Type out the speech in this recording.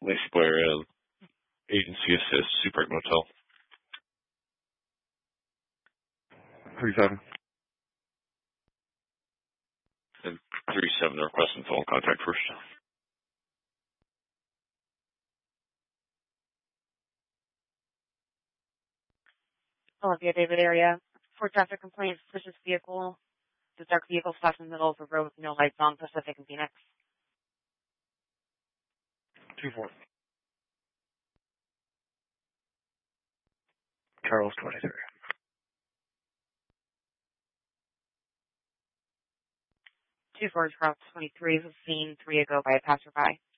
Lacey Blair, Agency Assist, Super Motel. 37. And 37, requesting phone contact first. Olympia David area. For traffic complaints, suspicious vehicle. The dark vehicle stopped in the middle of the road with no lights on, Pacific and Phoenix. 2-4. Charles 23. 2-4 Charles 23 was seen 3 ago by a passerby.